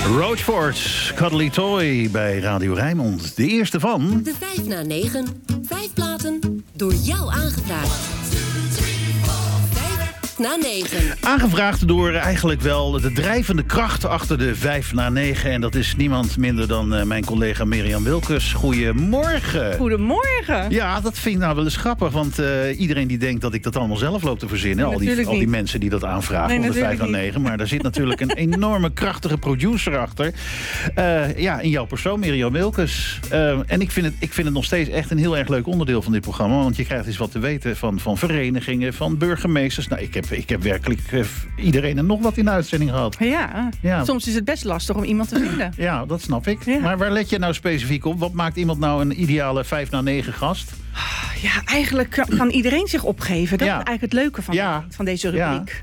Roachford, Cuddly Toy bij Radio Rijnmond. De eerste van... De 5 na 9. 5 platen door jou aangevraagd. 5 na 9. Aangevraagd door eigenlijk wel de drijvende kracht achter de 5 na 9. En dat is niemand minder dan mijn collega Mirjam Wilkes. Goedemorgen. Goedemorgen. Ja, dat vind ik nou wel eens grappig. Want iedereen die denkt dat ik dat allemaal zelf loop te verzinnen. Nee, al die mensen die dat aanvragen om de 5 na 9. Maar daar zit natuurlijk een enorme krachtige producer achter. In jouw persoon, Mirjam Wilkes. En ik vind het nog steeds echt een heel erg leuk onderdeel van dit programma. Want je krijgt eens wat te weten van verenigingen, van burgemeesters. Nou, ik heb werkelijk iedereen en nog wat in de uitzending gehad. Ja, soms is het best lastig om iemand te vinden. Ja, dat snap ik. Ja. Maar waar let je nou specifiek op? Wat maakt iemand nou een ideale 5 na 9 gast? Ja, eigenlijk kan iedereen zich opgeven. Dat is eigenlijk het leuke van deze rubriek.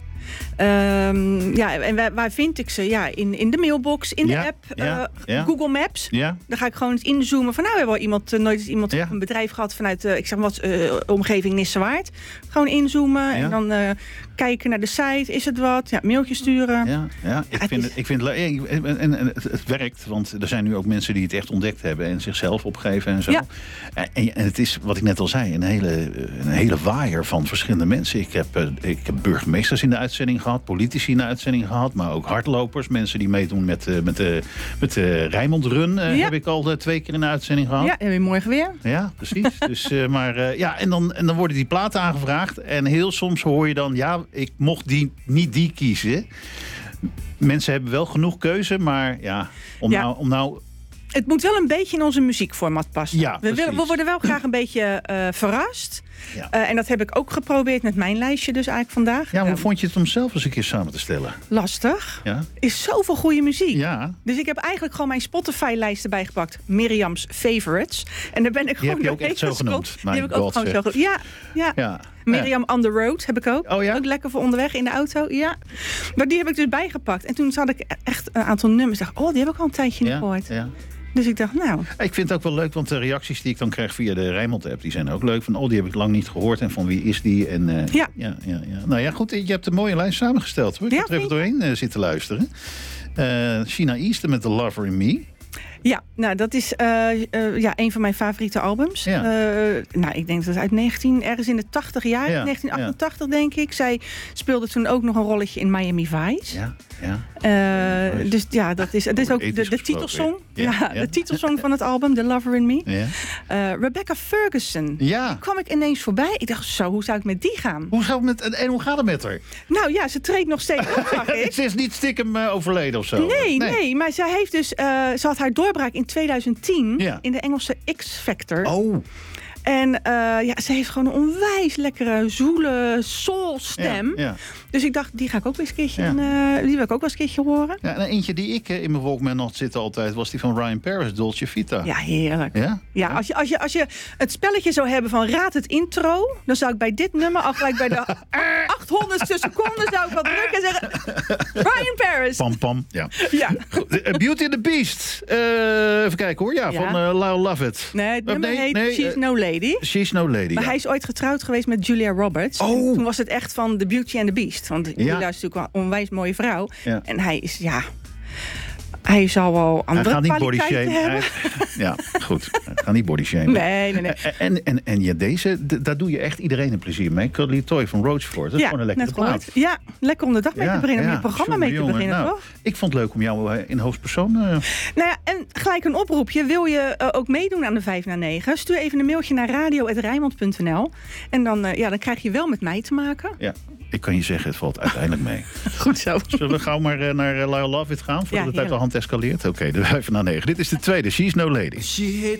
En waar vind ik ze? Ja, in de mailbox, in de app, Google Maps. Ja. Dan ga ik gewoon eens inzoomen van, we hebben wel nooit iemand op een bedrijf gehad vanuit, omgeving Nissewaard. Gewoon inzoomen en dan kijken naar de site. Is het wat? Ja, mailtje sturen. Ik vind het werkt, want er zijn nu ook mensen die het echt ontdekt hebben en zichzelf opgeven en zo. Ja. En het is, wat ik net al zei, een hele waaier van verschillende mensen. Ik heb burgemeesters in de uitzending gehad, politici in de uitzending gehad, maar ook hardlopers, mensen die meedoen met de Rijnmond Run heb ik al 2 keer in de uitzending gehad. Ja, en weer morgen weer. Ja, precies. Dus, en dan worden die platen aangevraagd en heel soms hoor je dan, ik mocht niet die kiezen. Mensen hebben wel genoeg keuze, maar om nou het moet wel een beetje in onze muziekformat passen. Ja, we worden wel graag een beetje verrast. Ja. En dat heb ik ook geprobeerd met mijn lijstje dus eigenlijk vandaag. Ja, hoe vond je het om zelf eens een keer samen te stellen? Lastig. Ja. Is zoveel goede muziek. Ja. Dus ik heb eigenlijk gewoon mijn Spotify-lijst erbij gepakt. Mirjam's Favorites. En daar ben ik gewoon... Die heb je ook echt zo genoemd? Die heb ik ook gewoon zo genoemd. Ja. Mirjam on the road heb ik ook. Oh ja? Ook lekker voor onderweg in de auto. Ja. Maar die heb ik dus bijgepakt. En toen had ik echt een aantal nummers. Ik dacht, die heb ik al een tijdje niet gehoord. Ja. Dus ik dacht, Ik vind het ook wel leuk, want de reacties die ik dan krijg via de Rijnmond-app, die zijn ook leuk. Van, die heb ik lang niet gehoord en van wie is die? En, ja. Nou ja, goed, je hebt een mooie lijst samengesteld. Hoor. Ik heb er even doorheen zitten luisteren. China Easton met The Lover in Me. Ja, nou dat is een van mijn favoriete albums. Ja. Ik denk dat het ergens in de 80 jaar, 1988 denk ik. Zij speelde toen ook nog een rolletje in Miami Vice. Ja. Dus ja, dat is ook de titelsong. De titelsong van het album, The Lover in Me. Ja. Rebecca Ferguson. Ja. Die kwam ik ineens voorbij. Ik dacht, hoe zou ik met die gaan? Hoe gaat het met haar? Nou ja, ze treedt nog steeds op, zag ik. Ze is niet stiekem overleden of zo? Nee, maar zij heeft dus... ze had haar doorbraak in 2010 in de Engelse X-Factor. Oh. En ze heeft gewoon een onwijs lekkere, zoele soul-stem. Ja. Dus ik dacht, die ga ik ook eens een keertje die wil ik ook wel eens een keertje horen. Ja, en eentje die ik in mijn Walkman had zitten altijd, was die van Ryan Paris, Dolce Vita. Ja, heerlijk. Ja, als je het spelletje zou hebben van raad het intro, dan zou ik bij dit nummer al gelijk bij de 800ste seconde zou ik wat drukken en zeggen, Ryan Paris. Pam, pam. Ja. Beauty and the Beast. Even kijken hoor. Van Lyle Lovett. Nee, het nummer heet She's No Lady. She's No Lady. Maar hij is ooit getrouwd geweest met Julia Roberts. Oh. Toen was het echt van The Beauty and the Beast. Want Julia is natuurlijk wel een onwijs mooie vrouw. Ja. En hij is, hij zal wel andere kwaliteiten hebben. Ja, goed. Ga niet body shame. Nee. En deze, daar doe je echt iedereen een plezier mee. Cuddly Toy van Roachford. Dat is gewoon een lekkere plaat. Ja, lekker om de dag mee te beginnen. Om je programma mee te beginnen, toch? Ik vond het leuk om jou in hoofdpersoon... en gelijk een oproepje. Wil je ook meedoen aan de 5 na 9? Stuur even een mailtje naar radio@rijnmond.nl. En dan krijg je wel met mij te maken. Ja. Ik kan je zeggen, het valt uiteindelijk mee. Goed zo. Zullen we gauw maar naar Lyle Lovett gaan? Voordat het uit de hand escaleert? Oké, de 5 na 9. Dit is de tweede. She's No Lady.